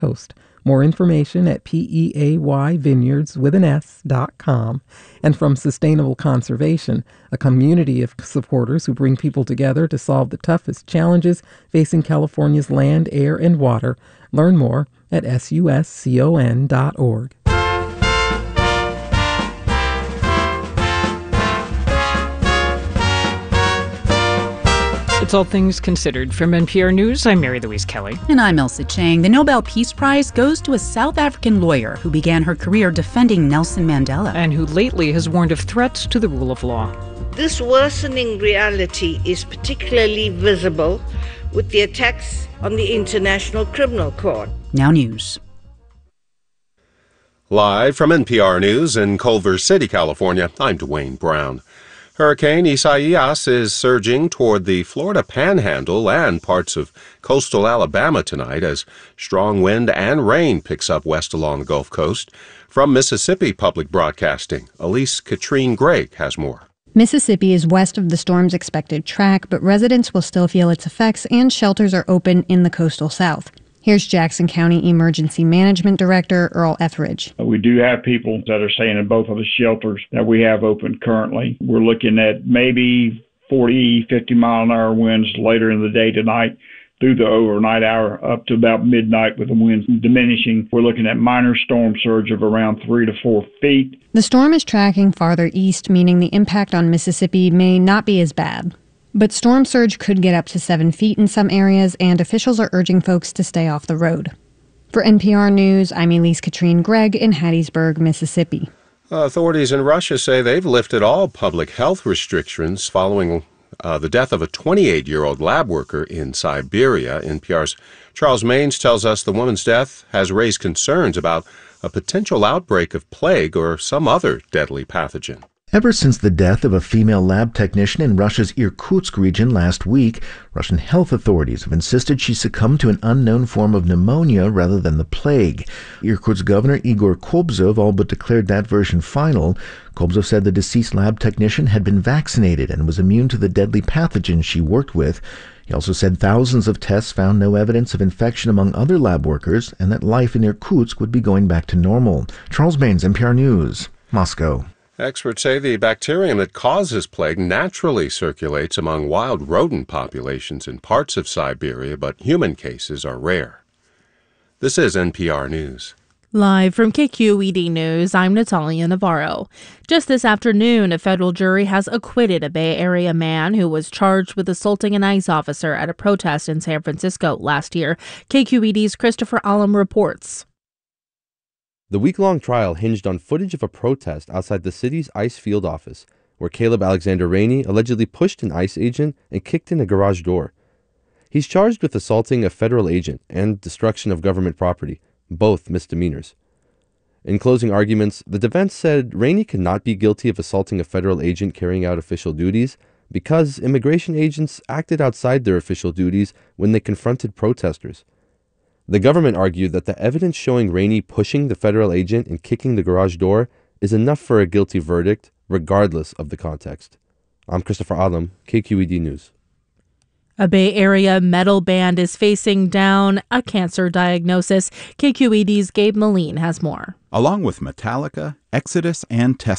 Coast. More information at peayvineyards.com. And from Sustainable Conservation, a community of supporters who bring people together to solve the toughest challenges facing California's land, air, and water. Learn more at suscon.org. It's All Things Considered. From NPR News, I'm Mary Louise Kelly. And I'm Elsa Chang. The Nobel Peace Prize goes to a South African lawyer who began her career defending Nelson Mandela. And who lately has warned of threats to the rule of law. This worsening reality is particularly visible with the attacks on the International Criminal Court. Now news. Live from NPR News in Culver City, California, I'm Dwayne Brown. Hurricane Isaias is surging toward the Florida Panhandle and parts of coastal Alabama tonight as strong wind and rain picks up west along the Gulf Coast. From Mississippi Public Broadcasting, Elise Katrine Gregg has more. Mississippi is west of the storm's expected track, but residents will still feel its effects, and shelters are open in the coastal south. Here's Jackson County Emergency Management Director Earl Etheridge. We do have people that are staying in both of the shelters that we have open currently. We're looking at maybe 40, 50-mile-an-hour winds later in the day tonight through the overnight hour up to about midnight with the winds diminishing. We're looking at minor storm surge of around 3 to 4 feet. The storm is tracking farther east, meaning the impact on Mississippi may not be as bad. But storm surge could get up to 7 feet in some areas, and officials are urging folks to stay off the road. For NPR News, I'm Elise Katrine Gregg in Hattiesburg, Mississippi. Authorities in Russia say they've lifted all public health restrictions following the death of a 28-year-old lab worker in Siberia. NPR's Charles Maines tells us the woman's death has raised concerns about a potential outbreak of plague or some other deadly pathogen. Ever since the death of a female lab technician in Russia's Irkutsk region last week, Russian health authorities have insisted she succumbed to an unknown form of pneumonia rather than the plague. Irkutsk Governor Igor Kobzov all but declared that version final. Kobzov said the deceased lab technician had been vaccinated and was immune to the deadly pathogen she worked with. He also said thousands of tests found no evidence of infection among other lab workers and that life in Irkutsk would be going back to normal. Charles Maines, NPR News, Moscow. Experts say the bacterium that causes plague naturally circulates among wild rodent populations in parts of Siberia, but human cases are rare. This is NPR News. Live from KQED News, I'm Natalia Navarro. Just this afternoon, a federal jury has acquitted a Bay Area man who was charged with assaulting an ICE officer at a protest in San Francisco last year. KQED's Christopher Allam reports. The week-long trial hinged on footage of a protest outside the city's ICE field office, where Caleb Alexander Rainey allegedly pushed an ICE agent and kicked in a garage door. He's charged with assaulting a federal agent and destruction of government property, both misdemeanors. In closing arguments, the defense said Rainey could not be guilty of assaulting a federal agent carrying out official duties because immigration agents acted outside their official duties when they confronted protesters. The government argued that the evidence showing Rainey pushing the federal agent and kicking the garage door is enough for a guilty verdict, regardless of the context. I'm Christopher Allam, KQED News. A Bay Area metal band is facing down a cancer diagnosis. KQED's Gabe Moline has more. Along with Metallica, Exodus, and Testament,